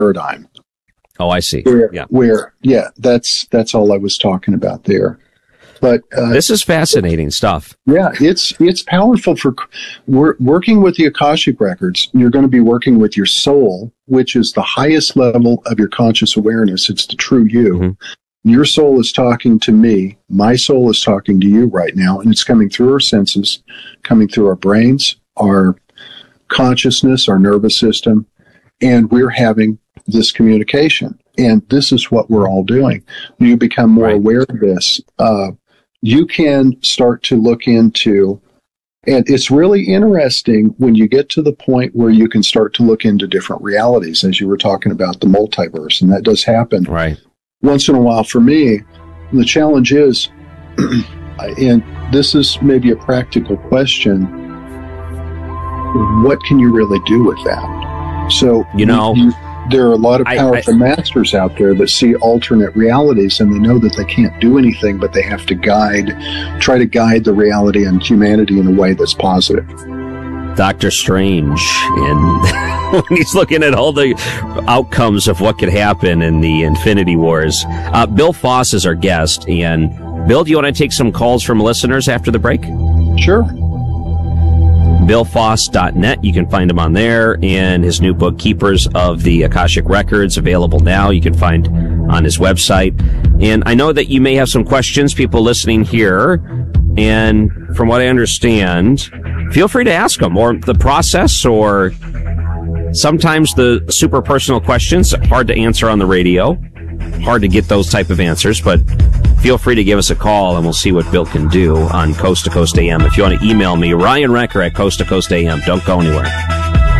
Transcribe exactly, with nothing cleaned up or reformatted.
paradigm. Oh, I see. Where, yeah. Where, yeah, that's that's all I was talking about there. But uh, this is fascinating stuff. Yeah, it's it's powerful for we're working with the Akashic records. You're going to be working with your soul, which is the highest level of your conscious awareness. It's the true you. Mm-hmm. Your soul is talking to me. My soul is talking to you right now, and it's coming through our senses, coming through our brains, our consciousness, our nervous system, and we're having this communication. And this is what we're all doing. When you become more right. aware of this, uh, you can start to look into, and it's really interesting when you get to the point where you can start to look into different realities, as you were talking about the multiverse, and that does happen right. once in a while for me. The challenge is, and this is maybe a practical question, what can you really do with that? So, you know, you, there are a lot of powerful I, I, masters out there that see alternate realities, and they know that they can't do anything, but they have to guide, try to guide the reality and humanity in a way that's positive. Doctor Strange, and when he's looking at all the outcomes of what could happen in the Infinity Wars. Uh, Bill Foss is our guest, and Bill, do you want to take some calls from listeners after the break? Sure. bill foss dot net. You can find him on there, and his new book, Keepers of the Akashic Records, available now. You can find on his website. And I know that you may have some questions, people listening here, and from what I understand, feel free to ask them, or the process, or sometimes the super personal questions, hard to answer on the radio, hard to get those type of answers, but feel free to give us a call, and we'll see what Bill can do on Coast to Coast A M. If you want to email me, Ryan Wrecker at Coast to Coast A M. Don't go anywhere.